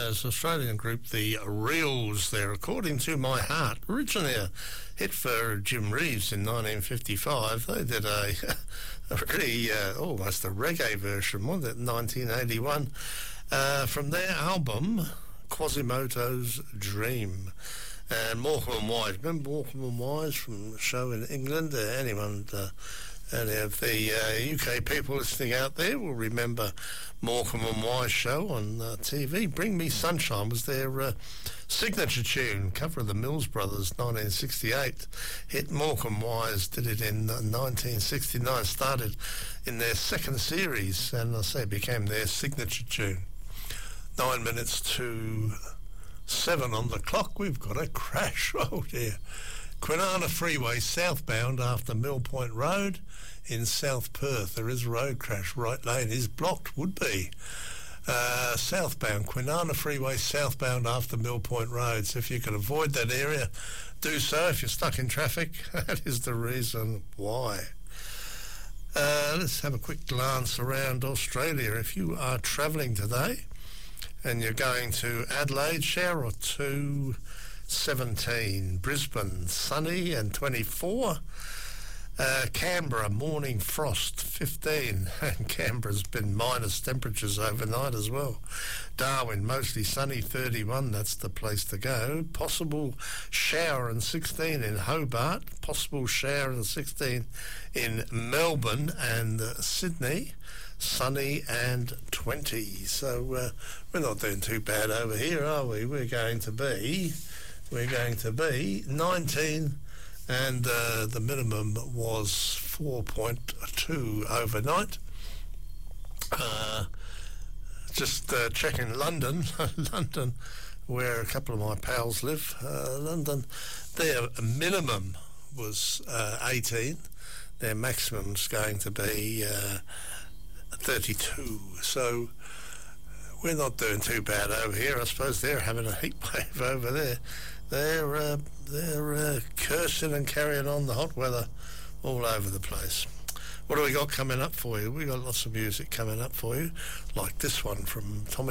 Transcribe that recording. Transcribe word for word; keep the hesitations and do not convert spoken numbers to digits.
Australia's Australian group, the Reels, there, According to My Heart. Originally a hit for Jim Reeves in nineteen fifty-five. They did a, a really, uh, almost a reggae version, wasn't it, in nineteen eighty-one, uh, from their album, Quasimodo's Dream. And Morecambe and Wise, remember Morecambe and Wise from the show in England? Uh, anyone... Uh, Any of the uh, U K people listening out there will remember Morecambe and Wise show on uh, T V. Bring Me Sunshine was their uh, signature tune, cover of the Mills Brothers, nineteen sixty-eight. Hit Morecambe Wise did it in uh, nineteen sixty-nine, started in their second series, and I say it became their signature tune. Nine minutes to seven on the clock. We've got a crash. Oh dear. Kwinana Freeway southbound after Mill Point Road in South Perth. There is a road crash. Right lane is blocked, would be. Uh, southbound, Kwinana Freeway southbound after Mill Point Road. So if you can avoid that area, do so. If you're stuck in traffic, that is the reason why. Uh, let's have a quick glance around Australia. If you are travelling today and you're going to Adelaide, shower or two, seventeen. Brisbane, sunny and twenty-four. Uh, Canberra, morning frost, fifteen. And Canberra's been minus temperatures overnight as well. Darwin, mostly sunny, thirty-one. That's the place to go. Possible shower and sixteen in Hobart. Possible shower and sixteen in Melbourne and uh, Sydney. Sunny and twenty. So uh, we're not doing too bad over here, are we? We're going to be... We're going to be nineteen, and uh, the minimum was four point two overnight. Uh, just uh, checking London, London, where a couple of my pals live. Uh, London, their minimum was uh, eighteen. Their maximum's going to be uh, thirty-two. So we're not doing too bad over here. I suppose they're having a heat wave over there. They're uh, they're uh, cursing and carrying on the hot weather all over the place. What do we got coming up for you? We got lots of music coming up for you, like this one from Tommy